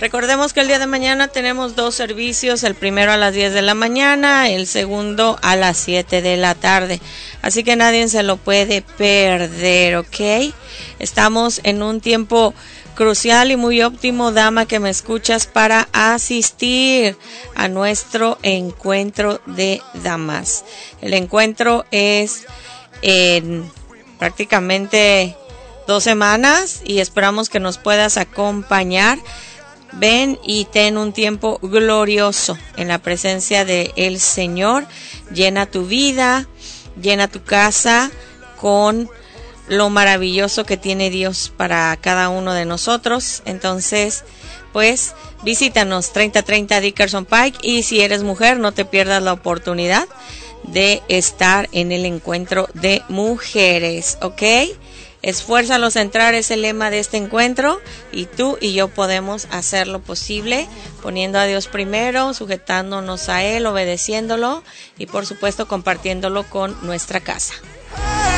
Recordemos que el día de mañana tenemos 2 servicios, el primero a las 10 de la mañana, el segundo a las 7 de la tarde. Así que nadie se lo puede perder, ¿ok? Estamos en un tiempo crucial y muy óptimo, dama que me escuchas, para asistir a nuestro encuentro de damas. El encuentro es en prácticamente 2 semanas y esperamos que nos puedas acompañar. Ven y ten un tiempo glorioso en la presencia del Señor. Llena tu vida, llena tu casa con lo maravilloso que tiene Dios para cada uno de nosotros. Entonces, pues, visítanos 3030 Dickerson Pike, y si eres mujer, no te pierdas la oportunidad de estar en el encuentro de mujeres, ¿ok? Esfuérzalos a entrar, es el lema de este encuentro, y tú y yo podemos hacer lo posible poniendo a Dios primero, sujetándonos a Él, obedeciéndolo y por supuesto compartiéndolo con nuestra casa.